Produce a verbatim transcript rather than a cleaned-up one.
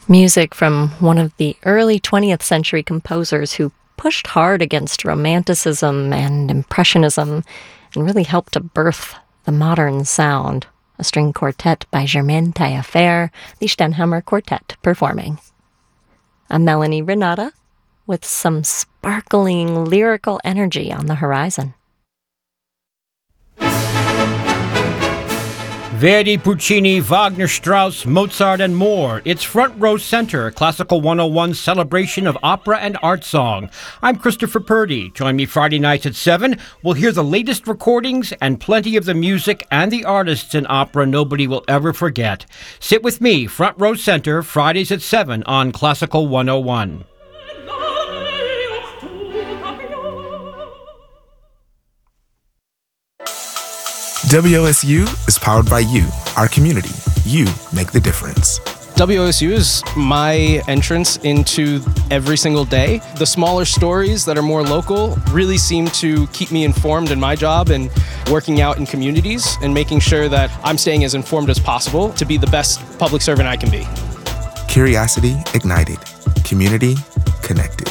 Music from one of the early twentieth century composers who pushed hard against Romanticism and Impressionism and really helped to birth the modern sound. A string quartet by Germaine Taillefer, the Stenhammar Quartet performing. A Melanie Renata with some sparkling lyrical energy on the horizon. Verdi, Puccini, Wagner, Strauss, Mozart, and more. It's Front Row Center, a Classical one oh one celebration of opera and art song. I'm Christopher Purdy. Join me Friday nights at seven. We'll hear the latest recordings and plenty of the music and the artists in opera nobody will ever forget. Sit with me, Front Row Center, Fridays at seven on Classical one oh one. W O S U is powered by you, our community. You make the difference. W O S U is my entrance into every single day. The smaller stories that are more local really seem to keep me informed in my job and working out in communities and making sure that I'm staying as informed as possible to be the best public servant I can be. Curiosity ignited. Community connected.